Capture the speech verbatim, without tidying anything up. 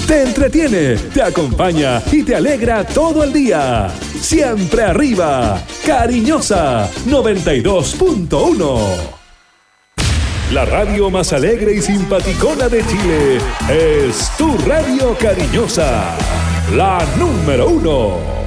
Te entretiene, te acompaña y te alegra todo el día. Siempre arriba, Cariñosa noventa y dos punto uno. La radio más alegre y simpaticona de Chile es tu radio Cariñosa, la número uno.